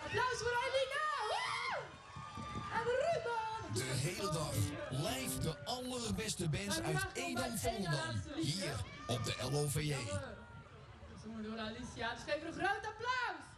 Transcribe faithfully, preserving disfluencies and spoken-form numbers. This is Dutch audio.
Applaus voor Ailina! En Ruben! De hele dag live de allerbeste bands uit Edam-Volendam. Hier op de L O V J. Ze moeten door Alicia, dus geef er een groot applaus!